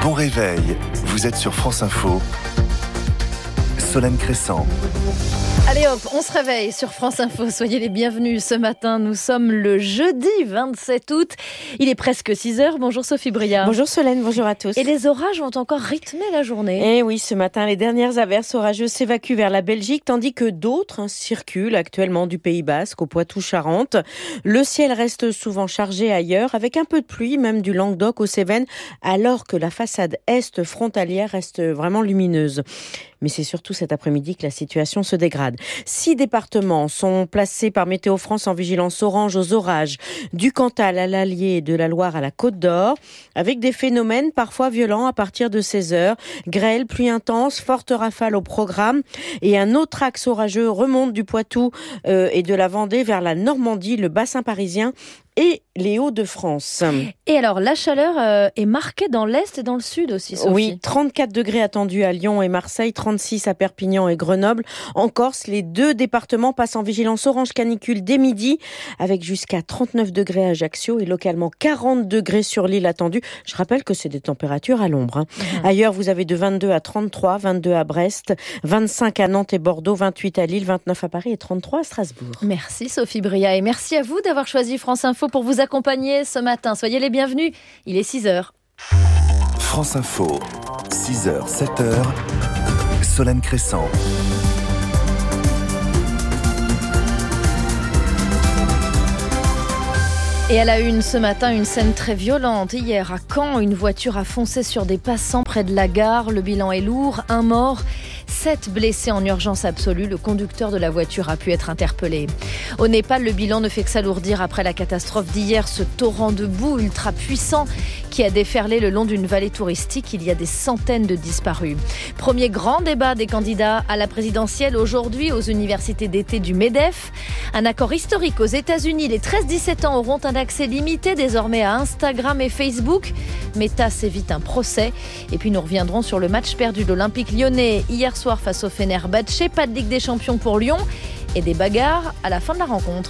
Bon réveil, vous êtes sur France Info. Solène Crescent. Allez hop, on se réveille sur France Info. Soyez les bienvenus ce matin. Nous sommes le jeudi 27 août. Il est presque 6h. Bonjour Sophie Bria. Bonjour Solène, bonjour à tous. Et les orages vont encore rythmer la journée. Eh oui, ce matin, les dernières averses orageuses s'évacuent vers la Belgique, tandis que d'autres circulent actuellement du Pays Basque au Poitou-Charentes. Le ciel reste souvent chargé ailleurs, avec un peu de pluie, même du Languedoc aux Cévennes, alors que la façade est frontalière reste vraiment lumineuse. Mais c'est surtout cet après-midi que la situation se dégrade. 6 départements sont placés par Météo France en vigilance orange aux orages, du Cantal à l'Allier et de la Loire à la Côte d'Or, avec des phénomènes parfois violents à partir de 16h. Grêle, pluie intense, forte rafale au programme. Et un autre axe orageux remonte du Poitou et de la Vendée vers la Normandie, le bassin parisien et les Hauts-de-France. Et alors, la chaleur est marquée dans l'Est et dans le Sud aussi, Sophie. Oui, 34 degrés attendus à Lyon et Marseille, 36 à Perpignan et Grenoble. En Corse, les 2 départements passent en vigilance orange canicule dès midi, avec jusqu'à 39 degrés à Ajaccio et localement 40 degrés sur l'île attendue. Je rappelle que c'est des températures à l'ombre. Ailleurs, vous avez de 22 à 33, 22 à Brest, 25 à Nantes et Bordeaux, 28 à Lille, 29 à Paris et 33 à Strasbourg. Merci Sophie Bria et merci à vous d'avoir choisi France Info pour vous accompagner ce matin. Soyez les bienvenus, il est 6h. France Info, 6h, 7h, Solène Crescent. Et à la une ce matin, une scène très violente. Hier à Caen, une voiture a foncé sur des passants près de la gare. Le bilan est lourd, 1 mort. 7 blessés en urgence absolue. Le conducteur de la voiture a pu être interpellé. Au Népal, le bilan ne fait que s'alourdir après la catastrophe d'hier. Ce torrent de boue ultra puissant qui a déferlé le long d'une vallée touristique. Il y a des centaines de disparus. Premier grand débat des candidats à la présidentielle aujourd'hui aux universités d'été du MEDEF. Un accord historique aux États-Unis. Les 13-17 ans auront un accès limité désormais à Instagram et Facebook. Meta s'évite un procès. Et puis nous reviendrons sur le match perdu de l'Olympique lyonnais hier soir face au Fenerbahçe. Pas de Ligue des Champions pour Lyon et des bagarres à la fin de la rencontre.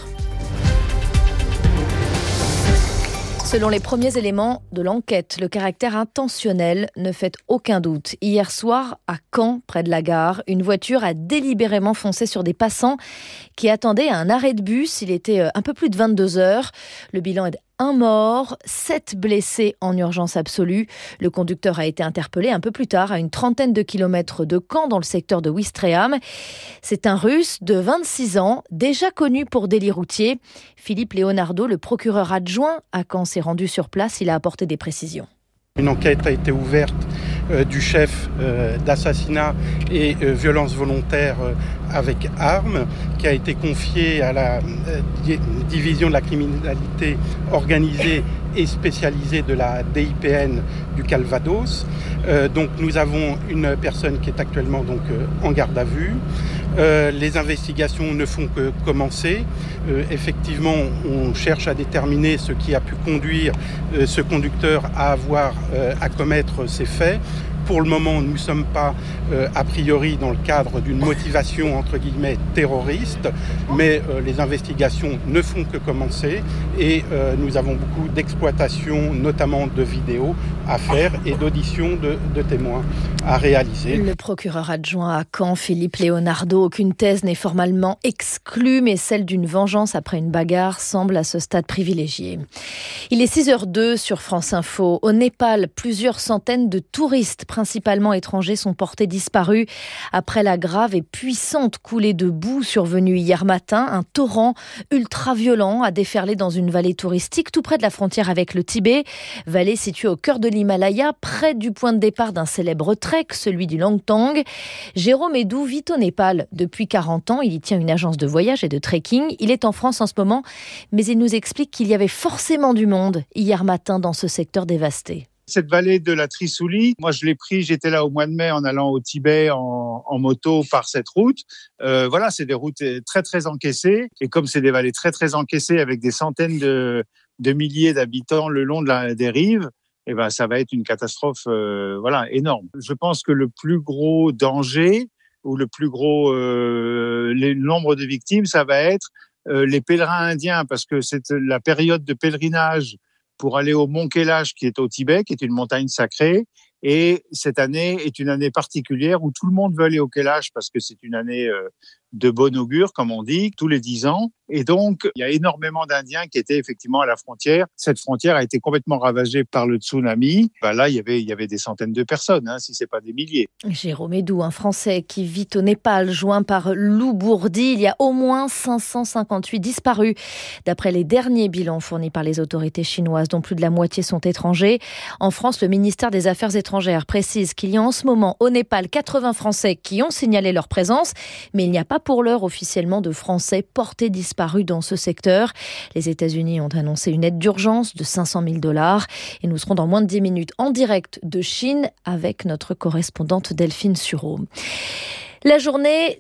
Selon les premiers éléments de l'enquête, le caractère intentionnel ne fait aucun doute. Hier soir, à Caen, près de la gare, une voiture a délibérément foncé sur des passants qui attendaient à un arrêt de bus. Il était un peu plus de 22 heures. Le bilan est 1 mort, 7 blessés en urgence absolue. Le conducteur a été interpellé un peu plus tard, à une trentaine de kilomètres de Caen, dans le secteur de Ouistreham. C'est un Russe de 26 ans, déjà connu pour délit routier. Philippe Leonardo, le procureur adjoint à Caen, s'est rendu sur place. Il a apporté des précisions. Une enquête a été ouverte du chef d'assassinat et violence volontaire avec armes, qui a été confiée à la division de la criminalité organisée et spécialisée de la DIPN du Calvados. Donc nous avons une personne qui est actuellement en garde à vue. Les investigations ne font que commencer. Effectivement, on cherche à déterminer ce qui a pu conduire ce conducteur à commettre ces faits. Pour le moment, nous ne sommes pas a priori dans le cadre d'une motivation entre guillemets terroriste, mais les investigations ne font que commencer et nous avons beaucoup d'exploitation, notamment de vidéos à faire et d'auditions de témoins à réaliser. Le procureur adjoint à Caen, Philippe Leonardo, aucune thèse n'est formellement exclue, mais celle d'une vengeance après une bagarre semble à ce stade privilégiée. Il est 6h02 sur France Info. Au Népal, plusieurs centaines de touristes, principalement étrangers, sont portés disparus après la grave et puissante coulée de boue survenue hier matin. Un torrent ultra-violent a déferlé dans une vallée touristique tout près de la frontière avec le Tibet. Vallée située au cœur de l'Himalaya, près du point de départ d'un célèbre trek, celui du Langtang. Jérôme Edou vit au Népal depuis 40 ans. Il y tient une agence de voyage et de trekking. Il est en France en ce moment, mais il nous explique qu'il y avait forcément du monde hier matin dans ce secteur dévasté. Cette vallée de la Trisouli, moi je l'ai pris, j'étais là au mois de mai en allant au Tibet en moto par cette route. Voilà, c'est des routes très très encaissées et comme c'est des vallées très très encaissées avec des centaines de milliers d'habitants le long des rives, eh ben ça va être une catastrophe énorme. Je pense que le plus gros danger ou le plus gros nombre de victimes, ça va être les pèlerins indiens parce que c'est la période de pèlerinage pour aller au Mont Kailash qui est au Tibet, qui est une montagne sacrée. Et cette année est une année particulière où tout le monde veut aller au Kailash parce que c'est une année de bon augure, comme on dit, tous les 10 ans. Et donc, il y a énormément d'Indiens qui étaient effectivement à la frontière. Cette frontière a été complètement ravagée par le tsunami. Là, il y avait des centaines de personnes, si ce n'est pas des milliers. Jérôme Edou, un Français qui vit au Népal, joint par Lou Bourdi. Il y a au moins 558 disparus, d'après les derniers bilans fournis par les autorités chinoises, dont plus de la moitié sont étrangers. En France, le ministère des Affaires étrangères précise qu'il y a en ce moment au Népal 80 Français qui ont signalé leur présence, mais il n'y a pas pour l'heure officiellement de Français portés disparus dans ce secteur. Les États-Unis ont annoncé une aide d'urgence de $500 000 et nous serons dans moins de 10 minutes en direct de Chine avec notre correspondante Delphine Sureau. La journée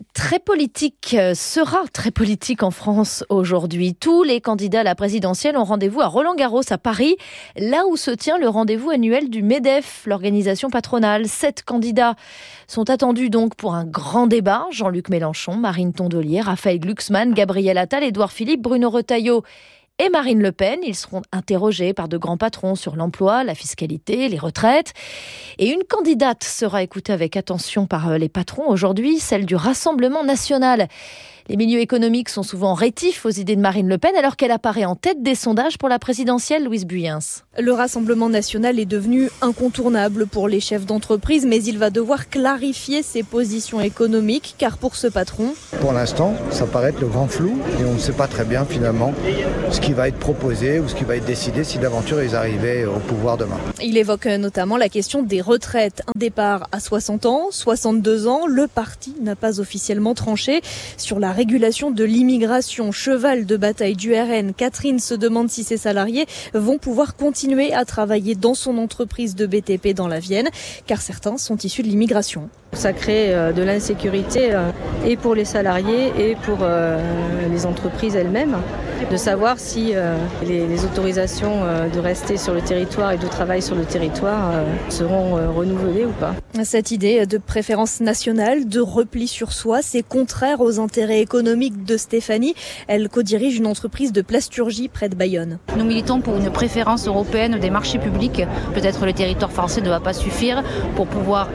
sera très politique en France aujourd'hui. Tous les candidats à la présidentielle ont rendez-vous à Roland-Garros à Paris, là où se tient le rendez-vous annuel du MEDEF, l'organisation patronale. 7 candidats sont attendus donc pour un grand débat. Jean-Luc Mélenchon, Marine Tondelier, Raphaël Glucksmann, Gabriel Attal, Édouard Philippe, Bruno Retailleau et Marine Le Pen. Ils seront interrogés par de grands patrons sur l'emploi, la fiscalité, les retraites. Et une candidate sera écoutée avec attention par les patrons aujourd'hui, celle du Rassemblement national. Les milieux économiques sont souvent rétifs aux idées de Marine Le Pen alors qu'elle apparaît en tête des sondages pour la présidentielle, Louise Buyens. Le Rassemblement national est devenu incontournable pour les chefs d'entreprise, mais il va devoir clarifier ses positions économiques, car pour ce patron... Pour l'instant, ça paraît être le grand flou et on ne sait pas très bien finalement ce qui va être proposé ou ce qui va être décidé si d'aventure ils arrivaient au pouvoir demain. Il évoque notamment la question des retraites. Un départ à 60 ans, 62 ans, le parti n'a pas officiellement tranché. Sur la régulation de l'immigration, cheval de bataille du RN, Catherine se demande si ses salariés vont pouvoir continuer à travailler dans son entreprise de BTP dans la Vienne, car certains sont issus de l'immigration. Ça crée de l'insécurité et pour les salariés et pour les entreprises elles-mêmes, de savoir si les autorisations de rester sur le territoire et de travail sur le territoire seront renouvelées ou pas. Cette idée de préférence nationale, de repli sur soi, c'est contraire aux intérêts économiques de Stéphanie. Elle co-dirige une entreprise de plasturgie près de Bayonne. Nous militons pour une préférence européenne des marchés publics. Peut-être le territoire français ne va pas suffire pour pouvoir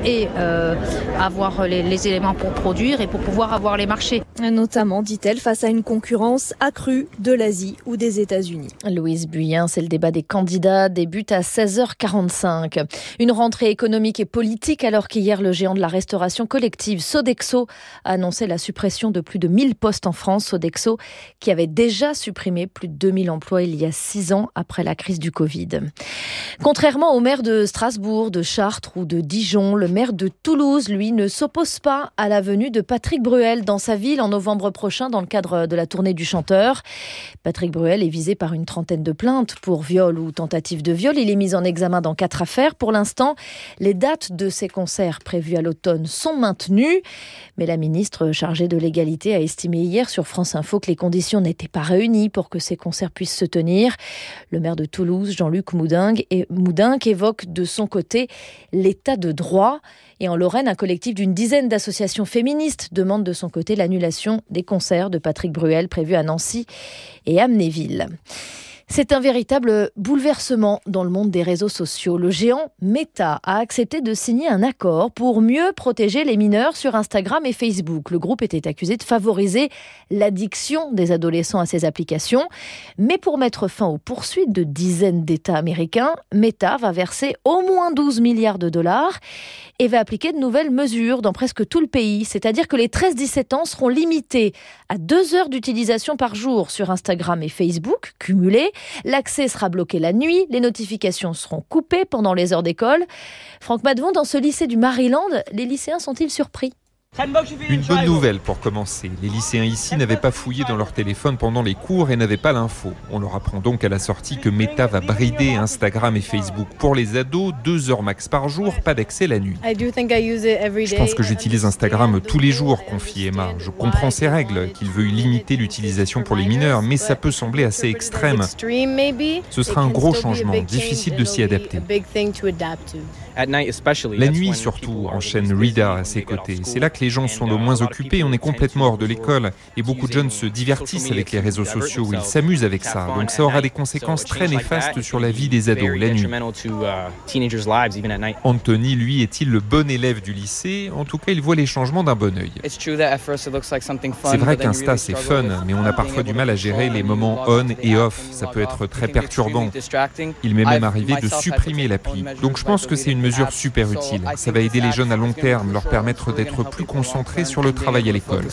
avoir les éléments pour produire et pour pouvoir avoir les marchés. Notamment, dit-elle, face à une concurrence accrue de l'Asie ou des États-Unis. Louise Buyens, c'est le débat des candidats, débute à 16h45. Une rentrée économique et politique alors qu'hier le géant de la restauration collective Sodexo a annoncé la suppression de plus de 1000 postes en France. Sodexo qui avait déjà supprimé plus de 2000 emplois il y a 6 ans après la crise du Covid. Contrairement au maire de Strasbourg, de Chartres ou de Dijon, le maire de Toulouse, lui, ne s'oppose pas à la venue de Patrick Bruel dans sa ville en novembre prochain dans le cadre de la tournée du chanteur. Patrick Bruel est visé par une trentaine de plaintes pour viol ou tentative de viol. Il est mis en examen dans 4 affaires. Pour l'instant, les dates de ses concerts prévus à l'automne sont maintenues. Mais la ministre chargée de l'égalité a estimé hier sur France Info que les conditions n'étaient pas réunies pour que ces concerts puissent se tenir. Le maire de Toulouse, Jean-Luc Moudingue, évoque de son côté l'état de droit. Et en Lorraine, un collectif d'une dizaine d'associations féministes demande de son côté l'annulation des concerts de Patrick Bruel prévus à Nancy et Amnéville. C'est un véritable bouleversement dans le monde des réseaux sociaux. Le géant Meta a accepté de signer un accord pour mieux protéger les mineurs sur Instagram et Facebook. Le groupe était accusé de favoriser l'addiction des adolescents à ces applications. Mais pour mettre fin aux poursuites de dizaines d'États américains, Meta va verser au moins 12 milliards de dollars et va appliquer de nouvelles mesures dans presque tout le pays. C'est-à-dire que les 13-17 ans seront limités à 2 heures d'utilisation par jour sur Instagram et Facebook, cumulées. L'accès sera bloqué la nuit, les notifications seront coupées pendant les heures d'école. Franck Madevon, dans ce lycée du Maryland, les lycéens sont-ils surpris ? Une bonne nouvelle pour commencer. Les lycéens ici n'avaient pas fouillé dans leur téléphone pendant les cours et n'avaient pas l'info. On leur apprend donc à la sortie que Meta va brider Instagram et Facebook. Pour les ados, 2 heures max par jour, pas d'accès la nuit. Je pense que j'utilise Instagram tous les jours, confie Emma. Je comprends ces règles, qu'il veuille limiter l'utilisation pour les mineurs, mais ça peut sembler assez extrême. Ce sera un gros changement, difficile de s'y adapter. La nuit surtout, enchaîne Rida à ses côtés. C'est là que les gens sont le moins occupés, on est complètement hors de l'école. Et beaucoup de jeunes se divertissent avec les réseaux sociaux, ils s'amusent avec ça. Donc ça aura des conséquences très néfastes sur la vie des ados la nuit. Anthony, lui, est-il le bon élève du lycée ? En tout cas, il voit les changements d'un bon œil. C'est vrai qu'Insta, c'est fun, mais on a parfois du mal à gérer les moments on et off. Ça peut être très perturbant. Il m'est même arrivé de supprimer l'appli. Donc je pense que c'est une mesure super utile. Ça va aider les jeunes à long terme, leur permettre d'être plus concentrés sur le travail à l'école.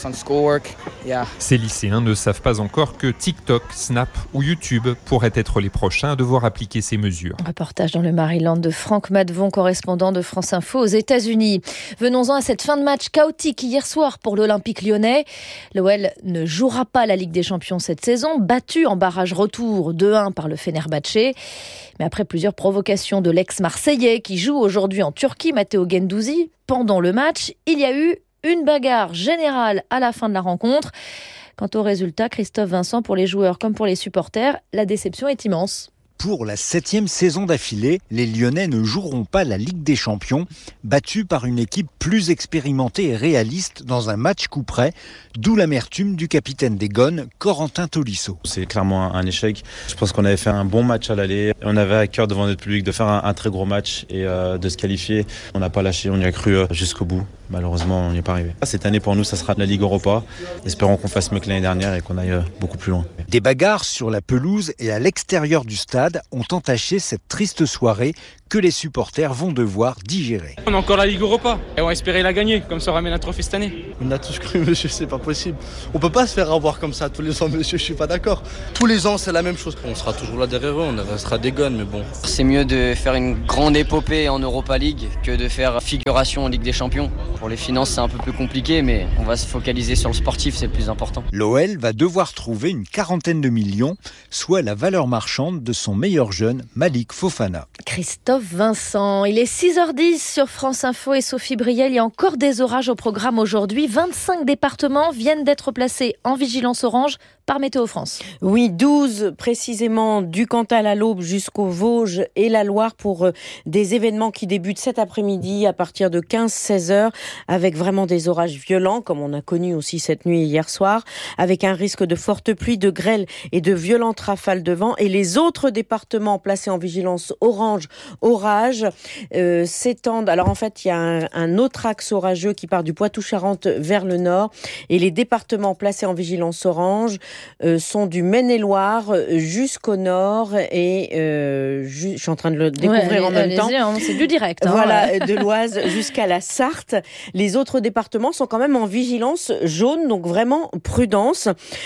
Ces lycéens ne savent pas encore que TikTok, Snap ou YouTube pourraient être les prochains à devoir appliquer ces mesures. Reportage dans le Maryland de Franck Madvon, correspondant de France Info aux États-Unis. Venons-en à cette fin de match chaotique hier soir pour l'Olympique lyonnais. L'OL ne jouera pas la Ligue des Champions cette saison, battu en barrage retour 2-1 par le Fenerbahçe. Mais après plusieurs provocations de l'ex-Marseillais qui joue aujourd'hui en Turquie, Matteo Guendouzi, pendant le match, il y a eu une bagarre générale à la fin de la rencontre. Quant au résultat, Christophe Vincent, pour les joueurs comme pour les supporters, la déception est immense. Pour la 7e saison d'affilée, les Lyonnais ne joueront pas la Ligue des Champions, battus par une équipe plus expérimentée et réaliste dans un match coup près, d'où l'amertume du capitaine des Gones, Corentin Tolisso. C'est clairement un échec. Je pense qu'on avait fait un bon match à l'aller. On avait à cœur devant notre public de faire un très gros match et de se qualifier. On n'a pas lâché, on y a cru jusqu'au bout. Malheureusement, on n'y est pas arrivé. Cette année, pour nous, ça sera la Ligue Europa. Espérons qu'on fasse mieux que l'année dernière et qu'on aille beaucoup plus loin. Des bagarres sur la pelouse et à l'extérieur du stade ont entaché cette triste soirée que les supporters vont devoir digérer. On a encore la Ligue Europa et on va espérer la gagner, comme ça on ramène un trophée cette année. On a tous cru, monsieur, c'est pas possible. On peut pas se faire avoir comme ça tous les ans, monsieur, je suis pas d'accord. Tous les ans, c'est la même chose. On sera toujours là derrière eux, on restera des Gones, mais bon. C'est mieux de faire une grande épopée en Europa League que de faire figuration en Ligue des Champions. Pour les finances, c'est un peu plus compliqué, mais on va se focaliser sur le sportif, c'est le plus important. L'OL va devoir trouver une 40aine de millions, soit la valeur marchande de son meilleur jeune, Malik Fofana. Christophe Vincent, il est 6h10 sur France Info et Sophie Briel. Il y a encore des orages au programme aujourd'hui. 25 départements viennent d'être placés en vigilance orange par Météo France. Oui, 12 précisément du Cantal à l'Aube jusqu'aux Vosges et la Loire pour des événements qui débutent cet après-midi à partir de 15-16 heures avec vraiment des orages violents comme on a connu aussi cette nuit et hier soir, avec un risque de fortes pluies, de grêle et de violentes rafales de vent. Et les autres départements placés en vigilance orange, orage, s'étendent. Alors en fait, il y a un autre axe orageux qui part du Poitou-Charentes vers le nord et les départements placés en vigilance orange sont du Maine-et-Loire jusqu'au nord et je suis en train de le découvrir en même temps. C'est du direct. Voilà, de l'Oise jusqu'à la Sarthe. Les autres départements sont quand même en vigilance jaune, donc vraiment prudence.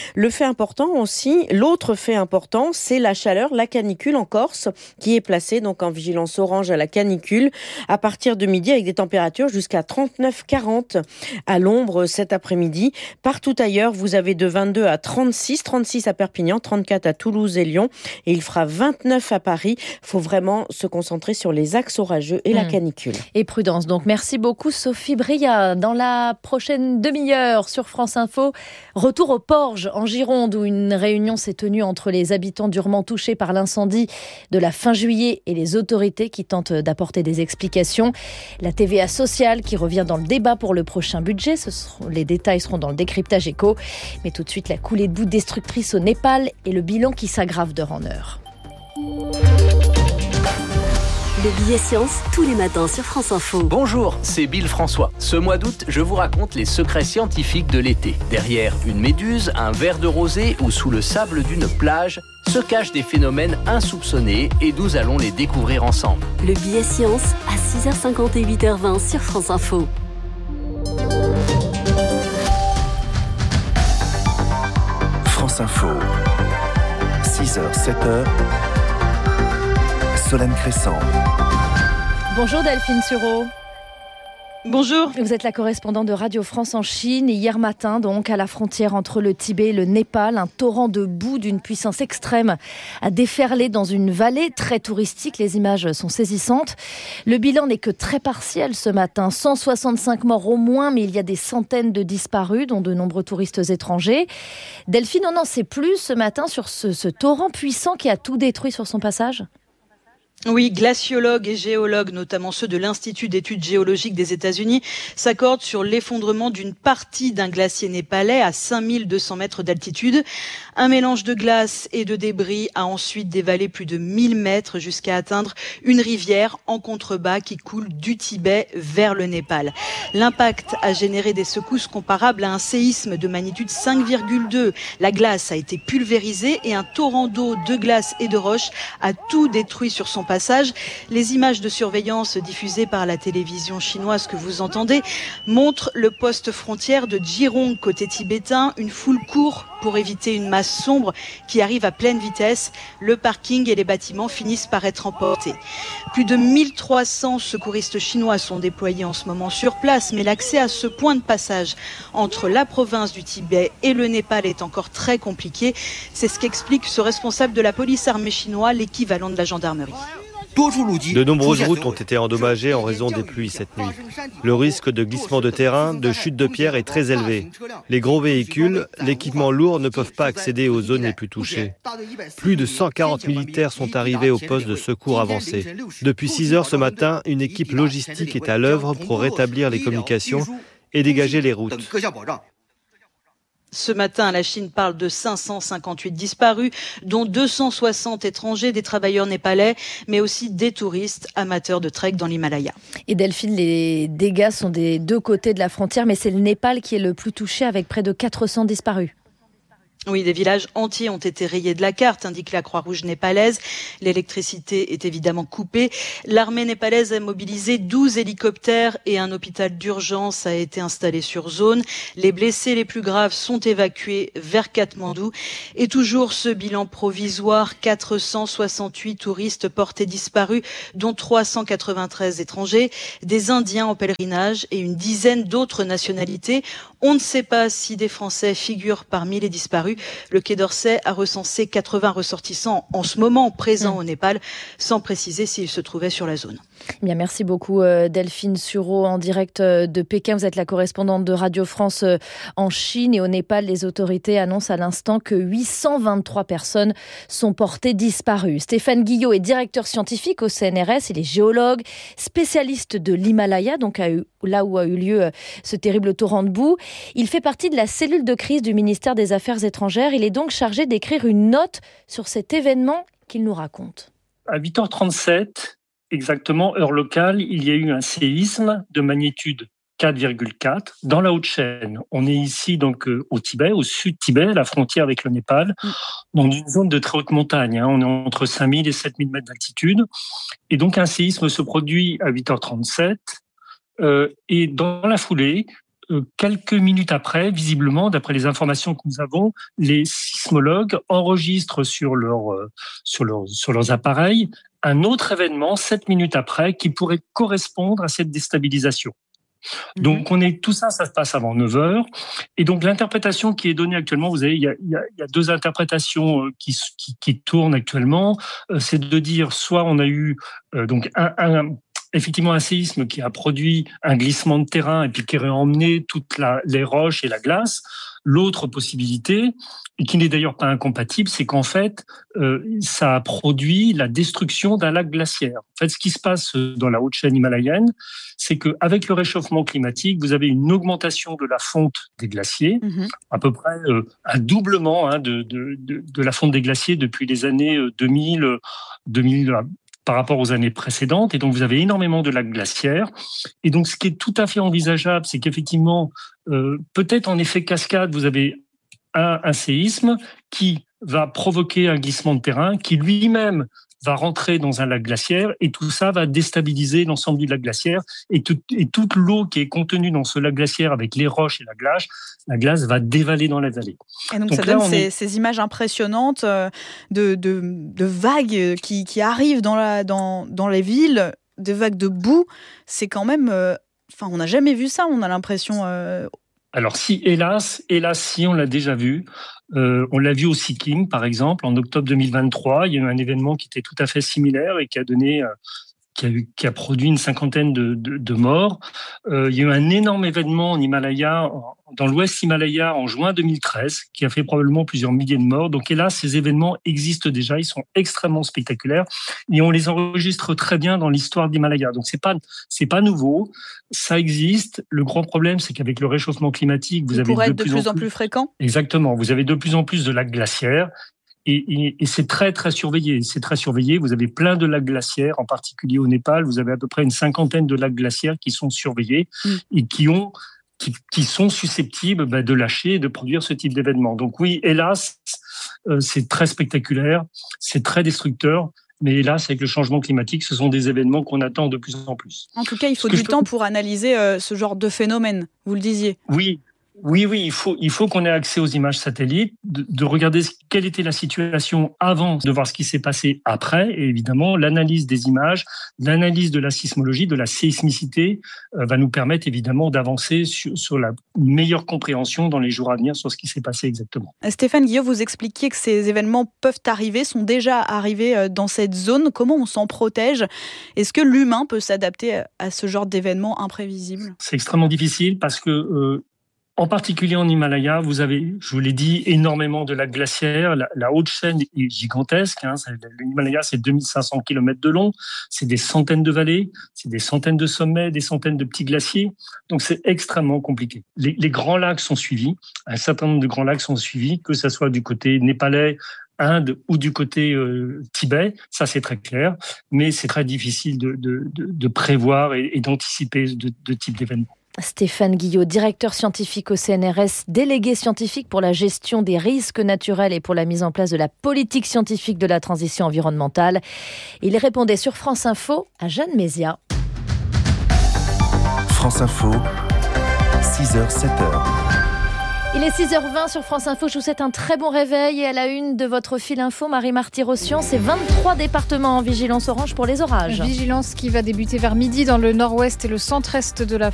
L'autre fait important, c'est la chaleur, la canicule en Corse, qui est placée donc en vigilance orange à la canicule à partir de midi avec des températures jusqu'à 39-40 à l'ombre cet après-midi. Partout ailleurs, vous avez de 22 à 36 à Perpignan, 34 à Toulouse et Lyon et il fera 29 à Paris. Il faut vraiment se concentrer sur les axes orageux et la canicule. Et prudence. Donc merci beaucoup Sophie Bria. Dans la prochaine demi-heure sur France Info, retour au Porge en Gironde où une réunion s'est tenue entre les habitants durement touchés par l'incendie de la fin juillet et les autorités qui tentent d'apporter des explications. La TVA sociale qui revient dans le débat pour le prochain budget. Les détails seront dans le décryptage éco. Mais tout de suite, la coulée de boue destructrice au Népal et le bilan qui s'aggrave d'heure en heure. Le billet science, tous les matins sur France Info. Bonjour, c'est Bill François. Ce mois d'août, je vous raconte les secrets scientifiques de l'été. Derrière une méduse, un verre de rosée ou sous le sable d'une plage, se cachent des phénomènes insoupçonnés et nous allons les découvrir ensemble. Le billet science à 6h50 et 8h20 sur France Info. France Info, 6h, 7h, Solène Crescent. Bonjour Delphine Sureau. Bonjour. Vous êtes la correspondante de Radio France en Chine. Et hier matin, donc, à la frontière entre le Tibet et le Népal, un torrent de boue d'une puissance extrême a déferlé dans une vallée très touristique. Les images sont saisissantes. Le bilan n'est que très partiel ce matin. 165 morts au moins, mais il y a des centaines de disparus, dont de nombreux touristes étrangers. Delphine, on n'en sait plus ce matin sur ce torrent puissant qui a tout détruit sur son passage ? Oui, glaciologues et géologues, notamment ceux de l'Institut d'études géologiques des États-Unis, s'accordent sur l'effondrement d'une partie d'un glacier népalais à 5200 mètres d'altitude. Un mélange de glace et de débris a ensuite dévalé plus de 1000 mètres jusqu'à atteindre une rivière en contrebas qui coule du Tibet vers le Népal. L'impact a généré des secousses comparables à un séisme de magnitude 5,2. La glace a été pulvérisée et un torrent d'eau, de glace et de roches a tout détruit sur son passage. Les images de surveillance diffusées par la télévision chinoise que vous entendez montrent le poste frontière de Jirong côté tibétain. Une foule court pour éviter une masse sombre qui arrive à pleine vitesse. Le parking et les bâtiments finissent par être emportés. Plus de 1300 secouristes chinois sont déployés en ce moment sur place, mais l'accès à ce point de passage entre la province du Tibet et le Népal est encore très compliqué. C'est ce qu'explique ce responsable de la police armée chinoise, l'équivalent de la gendarmerie. De nombreuses routes ont été endommagées en raison des pluies cette nuit. Le risque de glissement de terrain, de chute de pierres est très élevé. Les gros véhicules, l'équipement lourd ne peuvent pas accéder aux zones les plus touchées. Plus de 140 militaires sont arrivés au poste de secours avancé. Depuis 6 heures ce matin, une équipe logistique est à l'œuvre pour rétablir les communications et dégager les routes. Ce matin, la Chine parle de 558 disparus, dont 260 étrangers, des travailleurs népalais, mais aussi des touristes amateurs de trek dans l'Himalaya. Et Delphine, les dégâts sont des deux côtés de la frontière, mais c'est le Népal qui est le plus touché avec près de 400 disparus. Oui, des villages entiers ont été rayés de la carte, indique la Croix-Rouge népalaise. L'électricité est évidemment coupée. L'armée népalaise a mobilisé 12 hélicoptères et un hôpital d'urgence a été installé sur zone. Les blessés les plus graves sont évacués vers Katmandou. Et toujours ce bilan provisoire, 468 touristes portés disparus, dont 393 étrangers, des Indiens en pèlerinage et une dizaine d'autres nationalités. On ne sait pas si des Français figurent parmi les disparus. Le Quai d'Orsay a recensé 80 ressortissants en ce moment présents au Népal, sans préciser s'ils se trouvaient sur la zone. Bien, merci beaucoup Delphine Sureau en direct de Pékin. Vous êtes la correspondante de Radio France en Chine et au Népal. Les autorités annoncent à l'instant que 823 personnes sont portées disparues. Stéphane Guillot est directeur scientifique au CNRS. Il est géologue, spécialiste de l'Himalaya, donc là où a eu lieu ce terrible torrent de boue. Il fait partie de la cellule de crise du ministère des Affaires étrangères. Il est donc chargé d'écrire une note sur cet événement qu'il nous raconte. À 8h37, exactement, heure locale, il y a eu un séisme de magnitude 4,4 dans la Haute-Chaîne. On est ici donc au Tibet, au sud Tibet, à la frontière avec le Népal, dans une zone de très haute montagne. On est entre 5000 et 7000 mètres d'altitude. Et donc un séisme se produit à 8h37. Et dans la foulée, quelques minutes après, visiblement, d'après les informations que nous avons, les sismologues enregistrent sur leurs appareils un autre événement, 7 minutes après, qui pourrait correspondre à cette déstabilisation. Donc, tout ça se passe avant 9h. Et donc, l'interprétation qui est donnée actuellement, vous savez, il y a deux interprétations qui tournent actuellement. C'est de dire, soit on a eu donc effectivement un séisme qui a produit un glissement de terrain et puis qui aurait emmené toutes les roches et la glace. L'autre possibilité, et qui n'est d'ailleurs pas incompatible, c'est qu'en fait, ça a produit la destruction d'un lac glaciaire. En fait, ce qui se passe dans la haute chaîne himalayenne, c'est qu'avec le réchauffement climatique, vous avez une augmentation de la fonte des glaciers, à peu près un doublement de la fonte des glaciers depuis les années 2000 par rapport aux années précédentes. Et donc, vous avez énormément de lacs glaciaires. Et donc, ce qui est tout à fait envisageable, c'est qu'effectivement, peut-être en effet cascade, vous avez un séisme qui va provoquer un glissement de terrain, qui lui-même va rentrer dans un lac glaciaire, et tout ça va déstabiliser l'ensemble du lac glaciaire. Et toute l'eau qui est contenue dans ce lac glaciaire avec les roches et la glace va dévaler dans la vallée. Et donc ça donne ces images impressionnantes de vagues qui arrivent dans les villes, des vagues de boue. C'est quand même... on n'a jamais vu ça, on a l'impression... Alors si, hélas, si, on l'a déjà vu. On l'a vu au Sikkim, par exemple, en octobre 2023. Il y a eu un événement qui était tout à fait similaire et qui a produit une cinquantaine de morts. Il y a eu un énorme événement en Himalaya, dans l'Ouest Himalaya, en juin 2013, qui a fait probablement plusieurs milliers de morts. Donc hélas, ces événements existent déjà, ils sont extrêmement spectaculaires et on les enregistre très bien dans l'histoire d'Himalaya. Donc c'est pas nouveau, ça existe. Le grand problème, c'est qu'avec le réchauffement climatique, vous avez de plus en plus fréquent. Exactement, vous avez de plus en plus de lacs glaciaires. Et c'est très, très surveillé. C'est très surveillé. Vous avez plein de lacs glaciaires, en particulier au Népal. Vous avez à peu près une 50aine de lacs glaciaires qui sont surveillés et qui sont susceptibles de lâcher et de produire ce type d'événement. Donc oui, hélas, c'est très spectaculaire, c'est très destructeur. Mais hélas, avec le changement climatique, ce sont des événements qu'on attend de plus en plus. En tout cas, il faut du temps pour analyser ce genre de phénomène, vous le disiez. Oui, il faut qu'on ait accès aux images satellites, de regarder quelle était la situation avant, de voir ce qui s'est passé après, et évidemment, l'analyse des images, l'analyse de la sismologie, de la séismicité, va nous permettre évidemment d'avancer sur la meilleure compréhension dans les jours à venir sur ce qui s'est passé exactement. Stéphane Guillot, vous expliquiez que ces événements peuvent arriver, sont déjà arrivés dans cette zone. Comment on s'en protège ? Est-ce que l'humain peut s'adapter à ce genre d'événements imprévisibles ? C'est extrêmement difficile parce que en particulier en Himalaya, vous avez, je vous l'ai dit, énormément de lacs glaciaires. La haute chaîne est gigantesque. L'Himalaya, c'est 2500 km de long. C'est des centaines de vallées, c'est des centaines de sommets, des centaines de petits glaciers. Donc, c'est extrêmement compliqué. Les grands lacs sont suivis. Un certain nombre de grands lacs sont suivis, que ce soit du côté népalais, Inde ou du côté Tibet, ça c'est très clair, mais c'est très difficile de prévoir et d'anticiper de type d'événement. Stéphane Guillot, directeur scientifique au CNRS, délégué scientifique pour la gestion des risques naturels et pour la mise en place de la politique scientifique de la transition environnementale. Il répondait sur France Info à Jeanne Mézia. France Info, 6h, 7h. Il est 6h20 sur France Info. Je vous souhaite un très bon réveil. Et à la une de votre fil info, Marie-Marty-Rossian, c'est 23 départements en vigilance orange pour les orages. Vigilance qui va débuter vers midi dans le nord-ouest et le centre-est de la